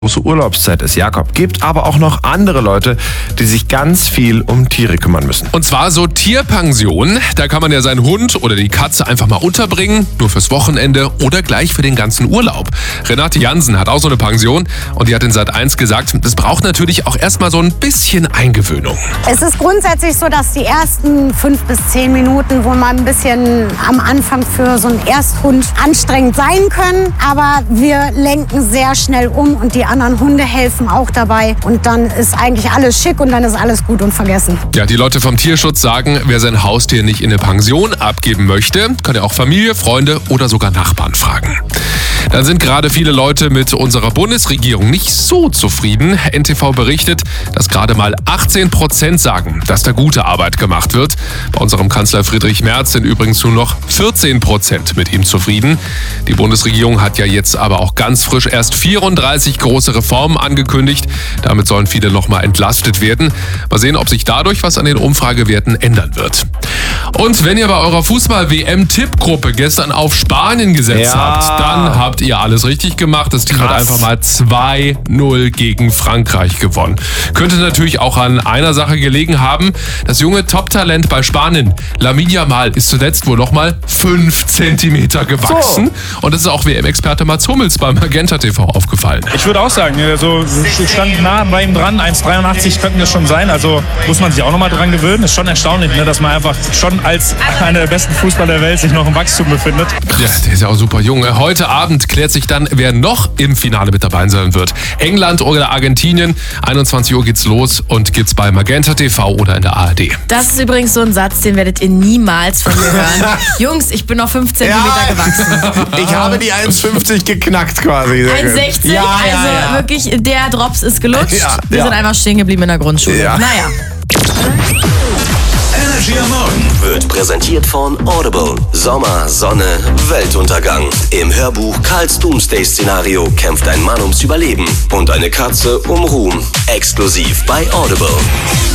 große Urlaubszeit ist. Jakob, gibt aber auch noch andere Leute, die sich ganz viel um Tiere kümmern müssen. Und zwar so Tierpension. Da kann man ja seinen Hund oder die Katze einfach mal unterbringen, nur fürs Wochenende oder gleich für den ganzen Urlaub. Renate Jansen hat auch so eine Pension und die hat in Sat.1 gesagt, das braucht natürlich auch erstmal so ein bisschen Eingewöhnung. Es ist grundsätzlich so, dass die ersten 5 bis 10 Minuten wohl mal ein bisschen am Anfang für so einen Ersthund anstrengend sein können. Aber wir lenken sehr schnell um und die anderen Hunde helfen auch dabei. Und dann ist eigentlich alles schick und dann ist alles gut und vergessen. Ja, die Leute vom Tierschutz sagen, wer sein Haustier nicht in eine Pension abgeben möchte, kann ja auch Familie, Freunde oder sogar Nachbarn fragen. Dann sind gerade viele Leute mit unserer Bundesregierung nicht so zufrieden. NTV berichtet, dass gerade mal 18% sagen, dass da gute Arbeit gemacht wird. Bei unserem Kanzler Friedrich Merz sind übrigens nur noch 14% mit ihm zufrieden. Die Bundesregierung hat ja jetzt aber auch ganz frisch erst 34 große Reformen angekündigt. Damit sollen viele nochmal entlastet werden. Mal sehen, ob sich dadurch was an den Umfragewerten ändern wird. Und wenn ihr bei eurer Fußball-WM-Tippgruppe gestern auf Spanien gesetzt habt, dann habt ihr alles richtig gemacht. Das Team hat einfach mal 2-0 gegen Frankreich gewonnen. Könnte natürlich auch an einer Sache gelegen haben. Das junge Top-Talent bei Spanien, Lamine Yamal, ist zuletzt wohl nochmal 5 Zentimeter gewachsen. Und das ist auch WM-Experte Mats Hummels beim Magenta TV aufgefallen. Ich würde auch sagen, also stand nah bei ihm dran, 1,83 könnten das schon sein. Also muss man sich auch nochmal dran gewöhnen. Ist schon erstaunlich, ne, dass man einfach schon als einer der besten Fußballer der Welt sich noch im Wachstum befindet. Ja, der ist ja auch super jung. Heute Abend klärt sich dann, wer noch im Finale mit dabei sein wird. England oder Argentinien. 21 Uhr geht's los und gibt's bei Magenta TV oder in der ARD. Das ist übrigens so ein Satz, den werdet ihr niemals von mir hören. Jungs, ich bin noch 5 Zentimeter gewachsen. Ich habe die 1,50 geknackt quasi. 1,60, also wirklich, der Drops ist gelutscht. Wir sind einfach stehen geblieben in der Grundschule. Ja. Naja. Energy am Morgen wird präsentiert von Audible. Sommer, Sonne, Weltuntergang. Im Hörbuch Karls Doomsday-Szenario kämpft ein Mann ums Überleben und eine Katze um Ruhm. Exklusiv bei Audible.